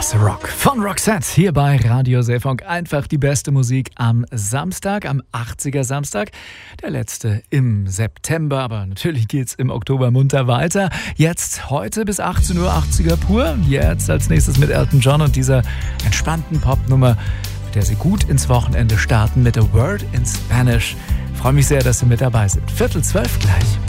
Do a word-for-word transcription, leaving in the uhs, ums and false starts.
Class Rock von Roxette hier bei Radio Seefunk. Einfach die beste Musik am Samstag, am achtziger Samstag. Der letzte im September, aber natürlich geht's im Oktober munter weiter. Jetzt heute bis achtzehn Uhr achtziger pur. Jetzt als nächstes mit Elton John und dieser entspannten Popnummer, mit der Sie gut ins Wochenende starten mit A Word in Spanish. Ich freue mich sehr, dass Sie mit dabei sind. Viertel zwölf gleich.